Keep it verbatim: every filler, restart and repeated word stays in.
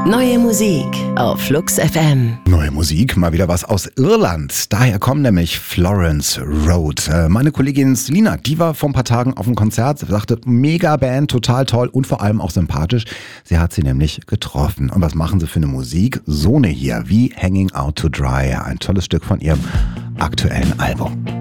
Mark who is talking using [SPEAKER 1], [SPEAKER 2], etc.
[SPEAKER 1] Neue Musik auf Flux F M.
[SPEAKER 2] Neue Musik, mal wieder was aus Irland. Daher kommen nämlich Florence Road. Meine Kollegin Selina, die war vor ein paar Tagen auf einem Konzert, sagte, mega Band, total toll und vor allem auch sympathisch. Sie hat sie nämlich getroffen. Und was machen sie für eine Musik? So eine hier, wie Hanging Out to Dry, ein tolles Stück von ihrem aktuellen Album.